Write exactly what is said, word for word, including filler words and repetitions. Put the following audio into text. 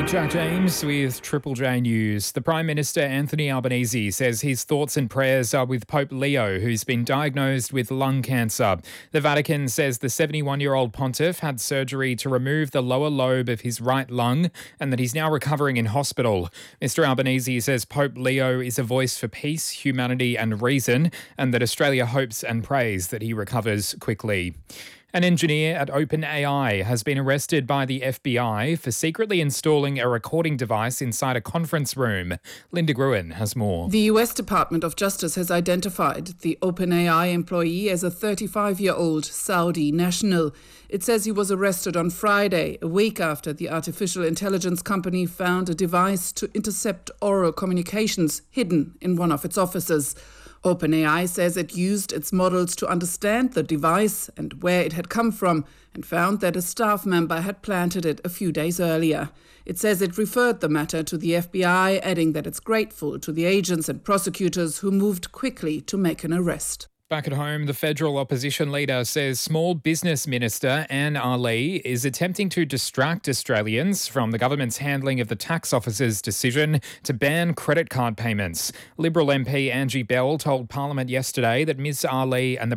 Jack James with Triple J News. The Prime Minister Anthony Albanese says his thoughts and prayers are with Pope Leo, who's been diagnosed with lung cancer. The Vatican says the seventy-one-year-old pontiff had surgery to remove the lower lobe of his right lung and that he's now recovering in hospital. Mister Albanese says Pope Leo is a voice for peace, humanity and reason, and that Australia hopes and prays that he recovers quickly. An engineer at OpenAI has been arrested by the F B I for secretly installing a recording device inside a conference room. Linda Gruen has more. The U S Department of Justice has identified the OpenAI employee as a thirty-five-year-old Saudi national. It says he was arrested on Friday, a week after the artificial intelligence company found a device to intercept oral communications hidden in one of its offices. OpenAI says it used its models to understand the device and where it had come from and found that a staff member had planted it a few days earlier. It says it referred the matter to the F B I, adding that it's grateful to the agents and prosecutors who moved quickly to make an arrest. Back at home, the federal opposition leader says Small Business Minister Anne Ali is attempting to distract Australians from the government's handling of the tax office's decision to ban credit card payments. Liberal M P Angie Bell told Parliament yesterday that Miz Ali and the